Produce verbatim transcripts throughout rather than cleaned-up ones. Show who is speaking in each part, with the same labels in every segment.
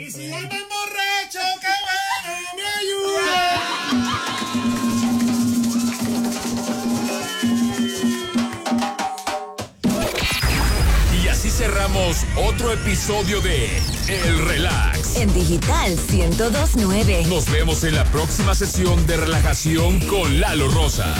Speaker 1: Y si andan borracho, qué bueno, me ayuda.
Speaker 2: Y así cerramos otro episodio de El Relax.
Speaker 3: En Digital ciento dos punto nueve.
Speaker 2: Nos vemos en la próxima sesión de relajación con Lalo Rosas.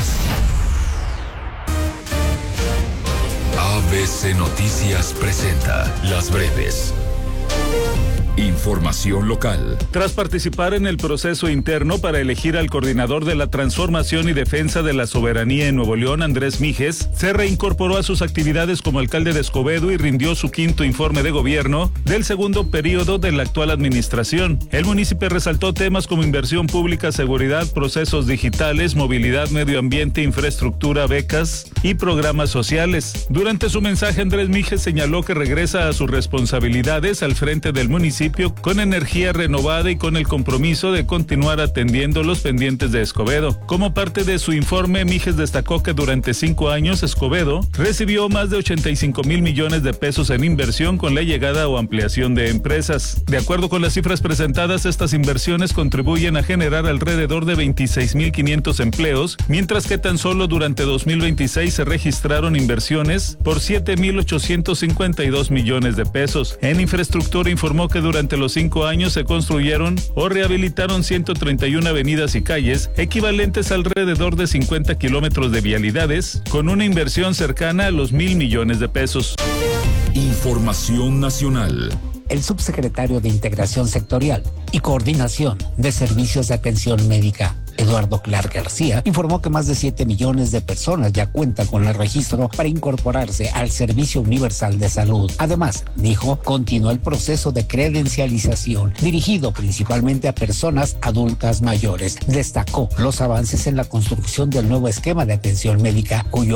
Speaker 2: A B C Noticias presenta Las Breves. Información local.
Speaker 4: Tras participar en el proceso interno para elegir al coordinador de la transformación y defensa de la soberanía en Nuevo León, Andrés Mijes, se reincorporó a sus actividades como alcalde de Escobedo y rindió su quinto informe de gobierno del segundo periodo de la actual administración. El municipio resaltó temas como inversión pública, seguridad, procesos digitales, movilidad, medio ambiente, infraestructura, becas y programas sociales. Durante su mensaje, Andrés Mijes señaló que regresa a sus responsabilidades al frente del municipio con energía renovada y con el compromiso de continuar atendiendo los pendientes de Escobedo. Como parte de su informe, Mijes destacó que durante cinco años Escobedo recibió más de ochenta y cinco mil millones de pesos en inversión con la llegada o ampliación de empresas. De acuerdo con las cifras presentadas, estas inversiones contribuyen a generar alrededor de veintiséis mil quinientos empleos, mientras que tan solo durante dos mil veintiséis se registraron inversiones por siete mil ochocientos cincuenta y dos millones de pesos. En infraestructura informó que durante Durante los cinco años se construyeron o rehabilitaron ciento treinta y una avenidas y calles, equivalentes a alrededor de cincuenta kilómetros de vialidades, con una inversión cercana a los mil millones de pesos.
Speaker 2: Información nacional.
Speaker 5: El subsecretario de Integración Sectorial y Coordinación de Servicios de Atención Médica, Eduardo Clark García, informó que más de siete millones de personas ya cuentan con el registro para incorporarse al Servicio Universal de Salud. Además, dijo, continúa el proceso de credencialización dirigido principalmente a personas adultas mayores. Destacó los avances en la construcción del nuevo esquema de atención médica, cuyo